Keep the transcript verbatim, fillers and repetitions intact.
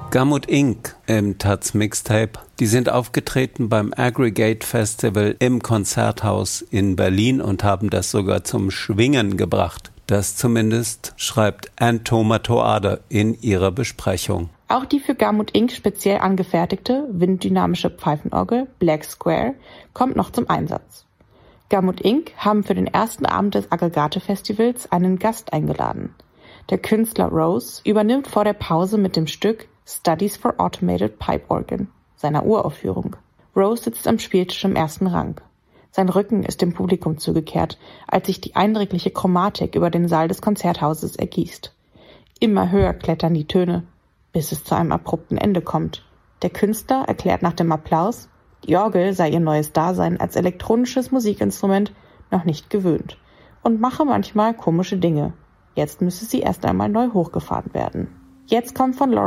Gamut Incorporated im Taz Mixtape. Die sind aufgetreten beim Aggregate Festival im Konzerthaus in Berlin und haben das sogar zum Schwingen gebracht. Das zumindest schreibt Anne Toade in ihrer Besprechung. Auch die für Gamut Incorporated speziell angefertigte winddynamische Pfeifenorgel Black Square kommt noch zum Einsatz. Gamut Incorporated haben für den ersten Abend des Aggregate-Festivals einen Gast eingeladen. Der Künstler Rose übernimmt vor der Pause mit dem Stück Studies for Automated Pipe Organ seiner Uraufführung. Rose sitzt am Spieltisch im ersten Rang. Sein Rücken ist dem Publikum zugekehrt, als sich die eindringliche Chromatik über den Saal des Konzerthauses ergießt. Immer höher klettern die Töne, bis es zu einem abrupten Ende kommt. Der Künstler erklärt nach dem Applaus, die Orgel sei ihr neues Dasein als elektronisches Musikinstrument noch nicht gewöhnt und mache manchmal komische Dinge. Jetzt müsse sie erst einmal neu hochgefahren werden. Jetzt kommt von Laurie